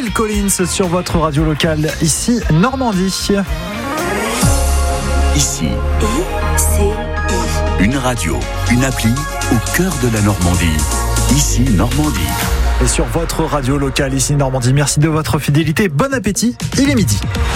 Phil Collins sur votre radio locale, ici Normandie. Ici, une radio, une appli au cœur de la Normandie. Ici Normandie. Et sur votre radio locale, ici Normandie, merci de votre fidélité. Bon appétit, il est midi.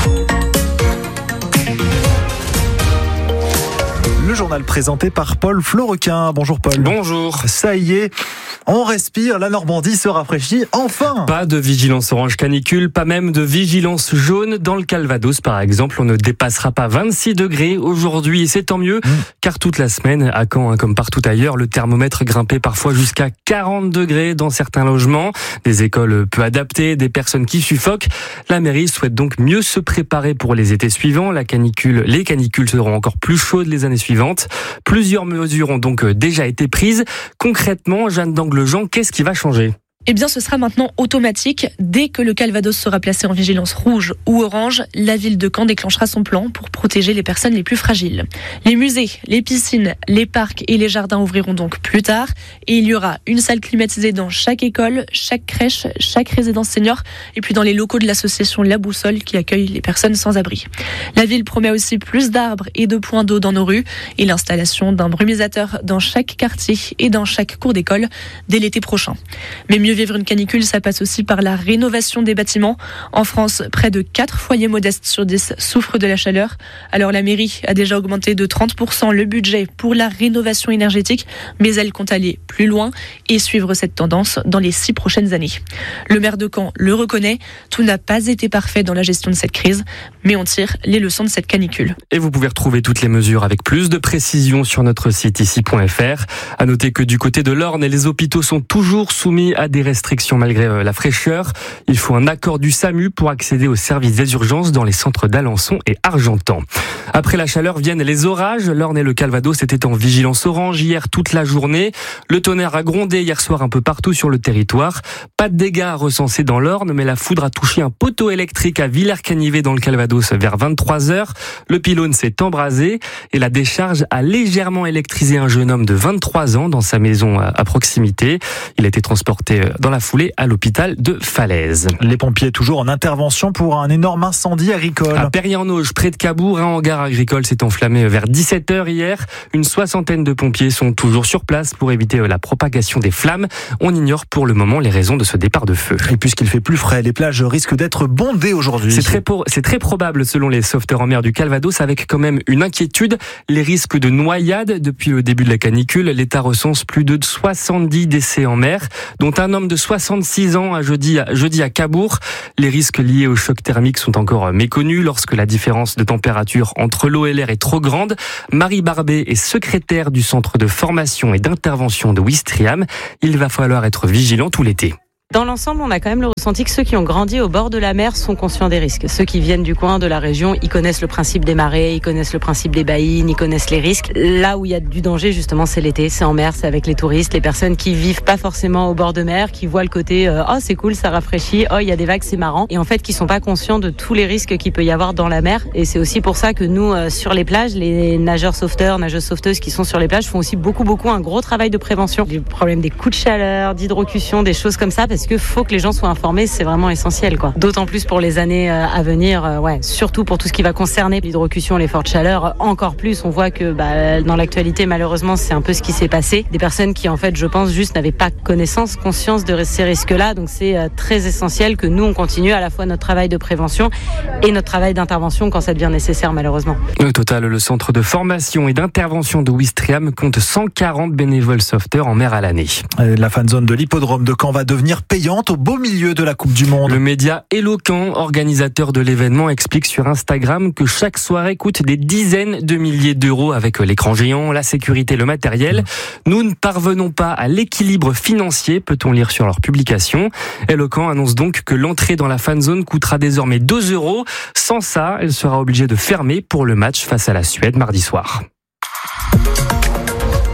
Le journal présenté par Paul Florequin. Bonjour Paul. Bonjour. Ça y est, on respire, la Normandie se rafraîchit, enfin. Pas de vigilance orange canicule, pas même de vigilance jaune. Dans le Calvados, par exemple, on ne dépassera pas 26 degrés aujourd'hui, et c'est tant mieux, car toute la semaine, à Caen, comme partout ailleurs, le thermomètre grimpait parfois jusqu'à 40 degrés dans certains logements. Des écoles peu adaptées, des personnes qui suffoquent. La mairie souhaite donc mieux se préparer pour les étés suivants. Les canicules seront encore plus chaudes les années suivantes. Plusieurs mesures ont donc déjà été prises. Concrètement, Jeanne d'Anglejean, qu'est-ce qui va changer ? Eh bien, ce sera maintenant automatique. Dès que le Calvados sera placé en vigilance rouge ou orange, la ville de Caen déclenchera son plan pour protéger les personnes les plus fragiles. Les musées, les piscines, les parcs et les jardins ouvriront donc plus tard. Et il y aura une salle climatisée dans chaque école, chaque crèche, chaque résidence senior et puis dans les locaux de l'association La Boussole qui accueille les personnes sans abri. La ville promet aussi plus d'arbres et de points d'eau dans nos rues et l'installation d'un brumisateur dans chaque quartier et dans chaque cour d'école dès l'été prochain. Mais mieux vivre une canicule, ça passe aussi par la rénovation des bâtiments. En France, près de 4 foyers modestes sur 10 souffrent de la chaleur. Alors la mairie a déjà augmenté de 30% le budget pour la rénovation énergétique, mais elle compte aller plus loin et suivre cette tendance dans les 6 prochaines années. Le maire de Caen le reconnaît, tout n'a pas été parfait dans la gestion de cette crise, mais on tire les leçons de cette canicule. Et vous pouvez retrouver toutes les mesures avec plus de précision sur notre site ici.fr. À noter que du côté de l'Orne, les hôpitaux sont toujours soumis à des restrictions malgré la fraîcheur. Il faut un accord du SAMU pour accéder aux services des urgences dans les centres d'Alençon et Argentan. Après la chaleur viennent les orages. L'Orne et le Calvados étaient en vigilance orange hier toute la journée. Le tonnerre a grondé hier soir un peu partout sur le territoire. Pas de dégâts à recenser dans l'Orne, mais la foudre a touché un poteau électrique à Villers-Canivet dans le Calvados vers 23h. Le pylône s'est embrasé et la décharge a légèrement électrisé un jeune homme de 23 ans dans sa maison à proximité. Il a été transporté dans la foulée à l'hôpital de Falaise. Les pompiers toujours en intervention pour un énorme incendie agricole. À Perrier-en-Auge, près de Cabourg, un hangar agricole s'est enflammé vers 17h hier. Une 60aine de pompiers sont toujours sur place pour éviter la propagation des flammes. On ignore pour le moment les raisons de ce départ de feu. Et puisqu'il fait plus frais, les plages risquent d'être bondées aujourd'hui. C'est très probable selon les sauveteurs en mer du Calvados, avec quand même une inquiétude, les risques de noyade. Depuis le début de la canicule, l'État recense plus de 70 décès en mer, dont un homme de 66 ans jeudi à Cabourg. Les risques liés au choc thermique sont encore méconnus lorsque la différence de température entre l'eau et l'air est trop grande. Marie Barbet est secrétaire du centre de formation et d'intervention de Ouistreham. Il va falloir être vigilant tout l'été. Dans l'ensemble, on a quand même le ressenti que ceux qui ont grandi au bord de la mer sont conscients des risques. Ceux qui viennent du coin, de la région, ils connaissent le principe des marées, ils connaissent le principe des baïnes, ils connaissent les risques. Là où il y a du danger, justement, c'est l'été, c'est en mer, c'est avec les touristes, les personnes qui vivent pas forcément au bord de mer, qui voient le côté oh c'est cool, ça rafraîchit, oh il y a des vagues, c'est marrant, et en fait qui sont pas conscients de tous les risques qu'il peut y avoir dans la mer. Et c'est aussi pour ça que nous, sur les plages, les nageurs sauveteurs, nageuses sauveteuses qui sont sur les plages font aussi beaucoup un gros travail de prévention. Du problème des coups de chaleur, d'hydrocution, des choses comme ça, parce que faut que les gens soient informés, c'est vraiment essentiel, quoi. D'autant plus pour les années à venir, surtout pour tout ce qui va concerner l'hydrocution, les fortes chaleurs, encore plus. On voit que dans l'actualité, malheureusement, c'est un peu ce qui s'est passé. Des personnes qui, en fait, je pense, juste n'avaient pas conscience de ces risques-là. Donc c'est très essentiel que nous, on continue à la fois notre travail de prévention et notre travail d'intervention quand ça devient nécessaire, malheureusement. Au total, le centre de formation et d'intervention de Ouistreham compte 140 bénévoles sauveteurs en mer à l'année. La fanzone de l'hippodrome de Caen va devenir payante au beau milieu de la Coupe du Monde. Le média Eloquent, organisateur de l'événement, explique sur Instagram que chaque soirée coûte des dizaines de milliers d'euros avec l'écran géant, la sécurité, le matériel. Nous ne parvenons pas à l'équilibre financier, peut-on lire sur leur publication. Eloquent annonce donc que l'entrée dans la fanzone coûtera désormais 2 euros. Sans ça, elle sera obligée de fermer pour le match face à la Suède mardi soir.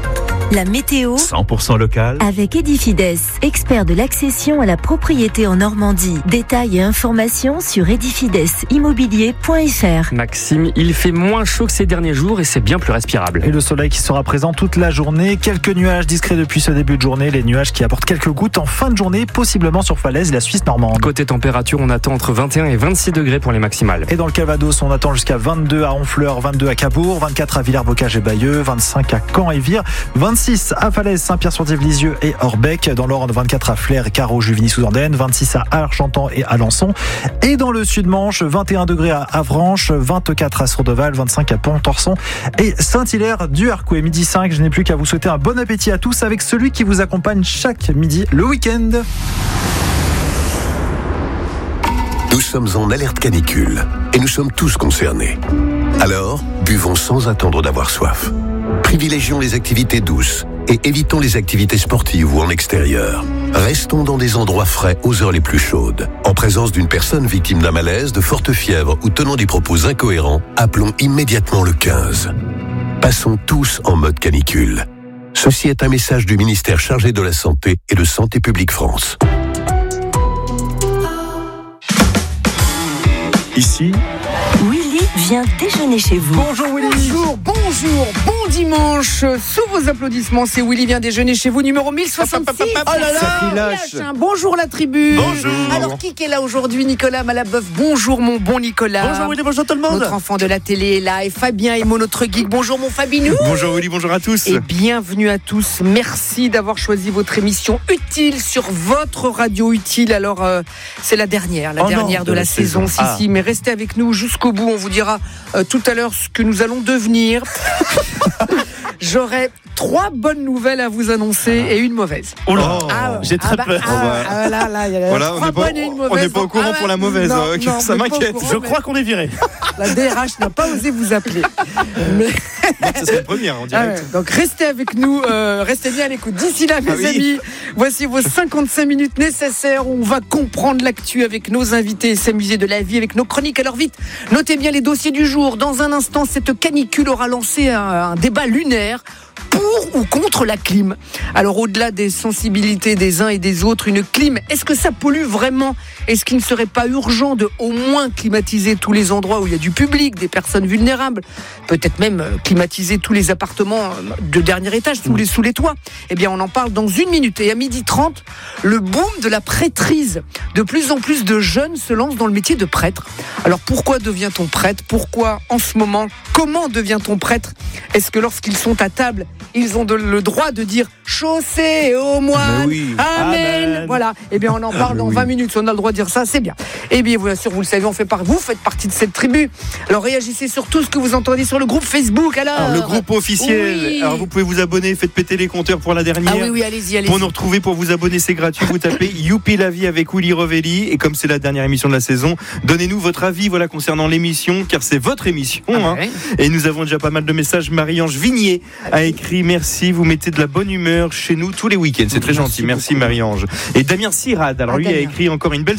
La météo 100% local avec Edifides, expert de l'accession à la propriété en Normandie. Détails et informations sur edifidesimmobilier.fr. Maxime, il fait moins chaud que ces derniers jours et c'est bien plus respirable. Et le soleil qui sera présent toute la journée. Quelques nuages discrets depuis ce début de journée. Les nuages qui apportent quelques gouttes en fin de journée, possiblement sur Falaise et la Suisse normande. Côté température, on attend entre 21 et 26 degrés pour les maximales. Et dans le Calvados, on attend jusqu'à 22 à Honfleur, 22 à Cabourg, 24 à Villers-Bocage et Bayeux, 25 à Caen et Vire, 26 à Falaise, Saint-Pierre-sur-Dive, Lisieux et Orbec. Dans l'Orne, 24 à Flers, Carreau, Juvigny-sous-Andenne, 26 à Argentan et Alençon. Et dans le Sud-Manche, 21 degrés à Avranches, 24 à Sourdeval, 25 à Pont-Torson et Saint-Hilaire-du-Harcouët. Midi 5, je n'ai plus qu'à vous souhaiter un bon appétit à tous avec celui qui vous accompagne chaque midi le week-end. Nous sommes en alerte canicule et nous sommes tous concernés. Alors, buvons sans attendre d'avoir soif. Privilégions les activités douces et évitons les activités sportives ou en extérieur. Restons dans des endroits frais aux heures les plus chaudes. En présence d'une personne victime d'un malaise, de forte fièvre ou tenant des propos incohérents, appelons immédiatement le 15. Passons tous en mode canicule. Ceci est un message du ministère chargé de la Santé et de Santé publique France. Ici, Willy vient déjeuner chez vous. Bonjour Willy. Bonjour, bon dimanche. Sous vos applaudissements, c'est Willy vient déjeuner chez vous, numéro 1066. Oh là là, lâche. Bonjour la tribu. Bonjour. Alors qui est là aujourd'hui? Nicolas Malabeuf. Bonjour mon bon Nicolas. Bonjour Willy, bonjour tout le monde. Notre enfant de la télé est là et Fabien Emo, notre geek. Bonjour mon Fabinou. Bonjour Willy, bonjour à tous. Et bienvenue à tous. Merci d'avoir choisi votre émission utile sur votre radio utile. Alors c'est la dernière de la saison. Si, mais restez avec nous jusqu'au bout. On vous dira tout à l'heure ce que nous allons devenir. J'aurai 3 bonnes nouvelles à vous annoncer et une mauvaise. Oh là, j'ai très peur. Voilà, on n'est pas au courant pour la mauvaise. Ça m'inquiète. Je crois qu'on est viré. La DRH n'a pas osé vous appeler. Mais... ça serait une première en direct. Donc restez avec nous, restez bien à l'écoute. D'ici là, mes amis, voici vos 55 minutes nécessaires où on va comprendre l'actu avec nos invités et s'amuser de la vie avec nos chroniques. Alors vite, notez bien les dossiers du jour. Dans un instant, cette canicule aura lancé un débat lunaire. Pour ou contre la clim? Alors au-delà des sensibilités des uns et des autres, une clim, est-ce que ça pollue vraiment? Est-ce qu'il ne serait pas urgent de au moins climatiser tous les endroits où il y a du public, des personnes vulnérables? Peut-être même climatiser tous les appartements de dernier étage, sous les toits. Eh bien on en parle dans 1 minute. Et à 12h30, le boom de la prêtrise. De plus en plus de jeunes se lancent dans le métier de prêtre. Alors pourquoi devient-on prêtre? Pourquoi en ce moment? Comment devient-on prêtre? Est-ce que lorsqu'ils sont à table, ils ont le droit de dire chaussée au moine, amen. Voilà. Eh bien, on en parle dans 20 minutes. Si on a le droit de dire ça, c'est bien. Eh bien, bien sûr, vous le savez, vous faites partie de cette tribu. Alors, réagissez sur tout ce que vous entendez sur le groupe Facebook. Alors le groupe officiel. Oui. Alors, vous pouvez vous abonner. Faites péter les compteurs pour la dernière. Ah oui, allez-y. Pour nous retrouver, pour vous abonner, c'est gratuit. Vous tapez Youpi la vie avec Willy Revelli. Et comme c'est la dernière émission de la saison, donnez-nous votre avis, concernant l'émission, car c'est votre émission. Et nous avons déjà pas mal de messages. Marie-Ange Vignier a écrit: merci, vous mettez de la bonne humeur chez nous tous les week-ends. C'est très gentil. Merci Marie-Ange. Et Damien Sirad, alors lui a écrit encore une belle